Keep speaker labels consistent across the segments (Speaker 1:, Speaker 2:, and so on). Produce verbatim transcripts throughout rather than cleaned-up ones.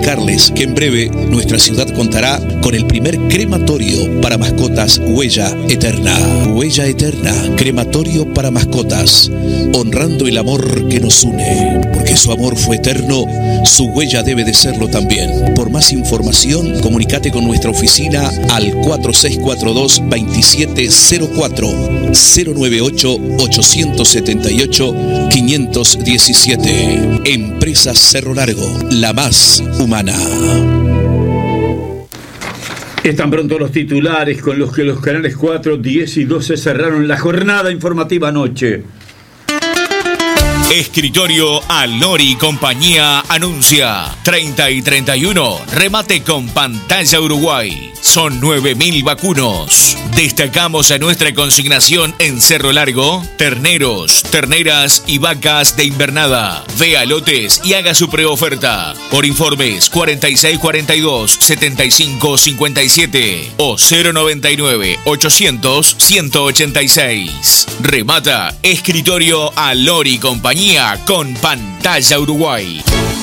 Speaker 1: comunicarles que en breve nuestra ciudad contará con el primer crematorio para mascotas Huella Eterna. Huella Eterna, crematorio para mascotas, honrando el amor que nos une. Porque su amor fue eterno, su huella debe de serlo también. Por más información, comunícate con nuestra oficina al cuatro seis cuatro dos, dos siete cero cuatro, cero nueve ocho, ocho siete ocho, cinco uno siete. Empresa Cerro Largo, la más humana.
Speaker 2: Están pronto los titulares con los que los canales cuatro, diez y doce cerraron la jornada informativa anoche.
Speaker 3: Escritorio Alori y Compañía anuncia treinta y treinta y uno, remate con pantalla Uruguay. Son nueve mil vacunos. Destacamos a nuestra consignación en Cerro Largo: terneros, terneras y vacas de invernada. Vea lotes y haga su preoferta. Por informes cuarenta y seis cuarenta y dos, setenta y cinco cincuenta y siete o cero noventa y nueve, ochocientos, ciento ochenta y seis. Remata Escritorio Alori y Compañía con pantalla Uruguay.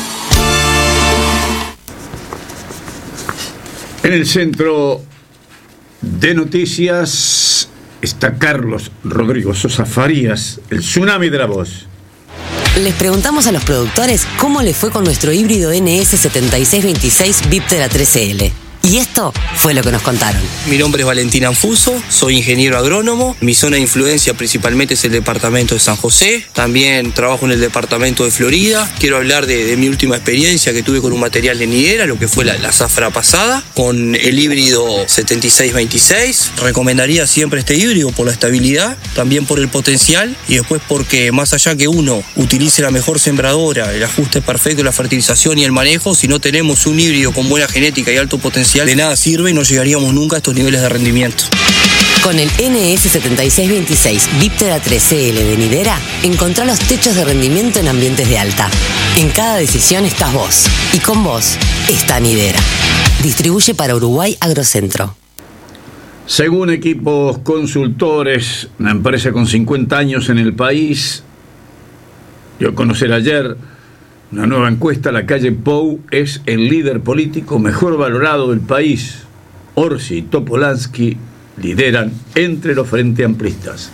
Speaker 2: En el centro de noticias está Carlos Rodrigo Sosa Farías, el tsunami de la voz.
Speaker 4: Les preguntamos a los productores cómo les fue con nuestro híbrido N S setenta y seis veintiséis Viptera trece L. Y esto fue lo que nos contaron.
Speaker 5: Mi nombre es Valentín Anfuso, soy ingeniero agrónomo. Mi zona de influencia principalmente es el departamento de San José. También trabajo en el departamento de Florida. Quiero hablar de, de mi última experiencia que tuve con un material de nidera, lo que fue la, la zafra pasada, con el híbrido setenta y seis veintiséis. Recomendaría siempre este híbrido por la estabilidad, también por el potencial y después porque más allá que uno utilice la mejor sembradora, el ajuste perfecto, la fertilización y el manejo, si no tenemos un híbrido con buena genética y alto potencial, de nada sirve y no llegaríamos nunca a estos niveles de rendimiento.
Speaker 4: Con el N S setenta y seis veintiséis Viptera trece L de nidera, encontrá los techos de rendimiento en ambientes de alta. En cada decisión estás vos, y con vos está Nidera. Distribuye para Uruguay Agrocentro.
Speaker 2: Según equipos consultores, una empresa con cincuenta años en el país, dio a conocer ayer una nueva encuesta: la calle Pou es el líder político mejor valorado del país. Orsi y Topolansky lideran entre los frente amplistas.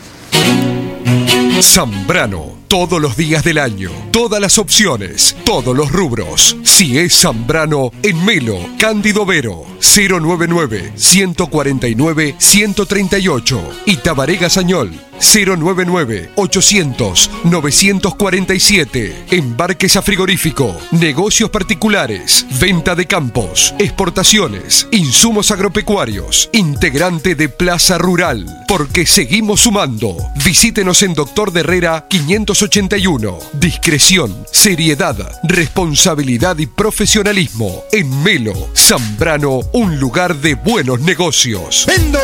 Speaker 6: Zambrano, todos los días del año, todas las opciones, todos los rubros. Si es Zambrano, en Melo, Cándido Vero, cero noventa y nueve, ciento cuarenta y nueve, ciento treinta y ocho. Y Tabaré Gazañol, cero noventa y nueve, ochocientos, novecientos cuarenta y siete. Embarques a frigorífico, negocios particulares, venta de campos, exportaciones, insumos agropecuarios, integrante de Plaza Rural. Porque seguimos sumando. Visítenos en Doctor de Herrera quinientos ochenta y uno. Discreción, seriedad, responsabilidad y profesionalismo. En Melo, Zambrano, un lugar de buenos negocios. ¡Vendo!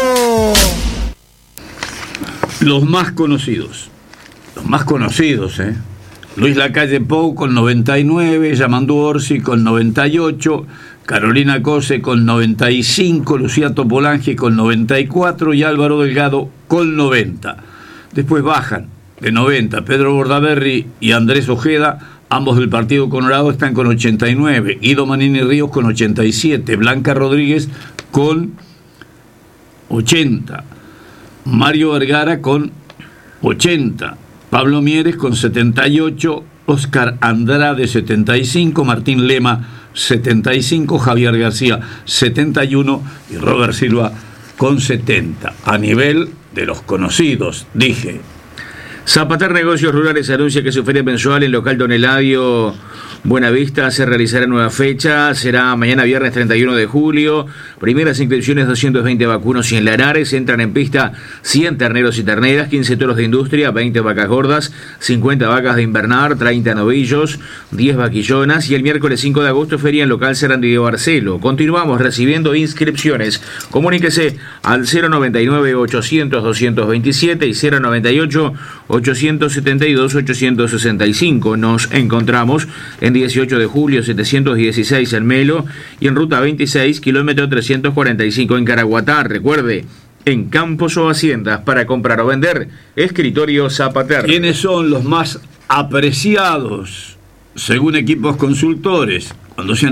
Speaker 2: Los más conocidos. Los más conocidos, ¿eh? Luis Lacalle Pou con noventa y nueve, Yamandu Orsi con noventa y ocho, Carolina Cose con noventa y cinco, Lucía Topolange con noventa y cuatro y Álvaro Delgado con noventa. Después bajan de noventa Pedro Bordaberry y Andrés Ojeda, ambos del Partido Colorado, están con ochenta y nueve, Guido Manini Ríos con ochenta y siete, Blanca Rodríguez con ochenta, Mario Vergara con ochenta, Pablo Mieres con setenta y ocho, Oscar Andrade setenta y cinco, Martín Lema setenta y cinco, Javier García setenta y uno y Robert Silva con setenta. A nivel de los conocidos, dije.
Speaker 7: Zapater Negocios Rurales anuncia que su feria mensual en local Don Eladio Buenavista se realizará en nueva fecha. Será mañana viernes treinta y uno de julio. Primeras inscripciones doscientos veinte vacunos y en Lanares. Entran en pista cien terneros y terneras, quince toros de industria, veinte vacas gordas, cincuenta vacas de invernar, treinta novillos, diez vaquillonas. Y el miércoles cinco de agosto feria en local Serandi de Barcelo. Continuamos recibiendo inscripciones. Comuníquese al cero noventa y nueve, ochocientos, doscientos veintisiete y cero noventa y ocho, ochocientos setenta y dos, ochocientos sesenta y cinco. Nos encontramos en dieciocho de julio, setecientos dieciséis en Melo y en ruta veintiséis, kilómetro trescientos cuarenta y cinco en Caraguatá. Recuerde, en campos o haciendas para comprar o vender, Escritorio Zapater.
Speaker 2: ¿Quiénes son los más apreciados según equipos consultores? Cuando se